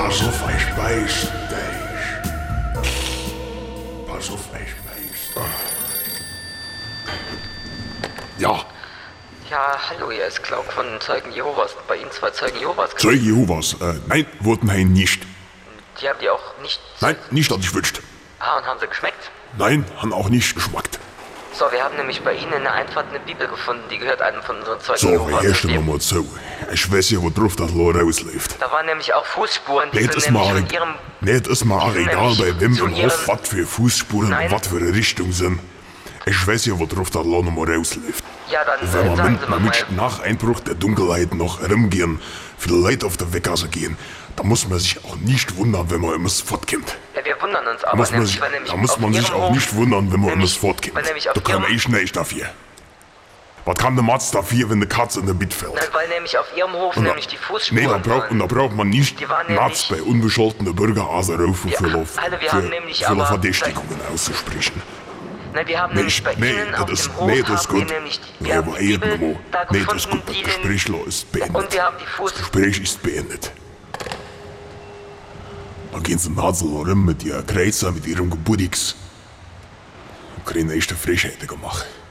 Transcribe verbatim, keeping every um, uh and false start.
Pass auf, ich weiß dich. Pass auf, ich weiß. Ja. Ja, hallo, hier ist Klauk von Zeugen Jehovas. Bei Ihnen zwei Zeugen Jehovas. Zeuge Jehovas? Äh, nein, wurden hein nicht. Die haben die auch nicht... Nein, nicht, dass ich wünscht. Ah, und haben sie geschmeckt? Nein, haben auch nicht geschmeckt. So, wir haben nämlich bei Ihnen in der Einfahrt eine Bibel gefunden, die gehört einem von unseren Zeugen So, Jehovas. erst mal zu. Ich weiß ja, wo drauf das Lohr rausläuft. Da waren nämlich auch Fußspuren, die Nicht sind ist nämlich mal, von Ihrem... nicht ist mal die sind egal, nämlich bei wem zu im ihrem- Hof was für Fußspuren Nein. und was für eine Richtung sind. Ich weiß ja, wo drauf das Lohr nochmal rausläuft. Ja, dann Und wenn äh, man sagen mit, Sie mal man mal. mit nach Einbruch der Dunkelheit noch rumgehen, viele Leute auf der Weggasse gehen, da muss man sich auch nicht wundern, wenn man immer fortkommt. Ja, wir wundern uns Da aber muss man nämlich, sich, weil nämlich da muss auf man sich Ihrem auch Hof- nicht wundern, wenn man immer nämlich- fortkommt. weil nämlich auf Da kann Ihrem- ich nicht dafür. Was kann der Matz dafür, wenn der Katze in der Bett fällt? Nein, weil nämlich auf Ihrem Hof Und da- nämlich die Fußspuren Nee, da braucht, waren. und da braucht man nicht Die waren Natz nämlich- bei unbescholtenen Bürger anrufen, Ja, für, Alter, für, wir haben nämlich für aber- Verdächtigungen auszusprechen. Nein, wir haben Nee, nämlich ich, bei nee, Ihnen das auf ist, dem Hof nee, das ist haben wir gut. nämlich die, Nee, wir haben aber die Bibel irgendwo. da Nee, gefunden, das ist gut. Das die Gespräch den, ist beendet. und wir haben die Fuß... Das Gespräch ist beendet. Da gehen sie Nasel rum mit ihren Kreuzer, mit ihrem Geburtstags. Und kriegen echte Frechheiten gemacht.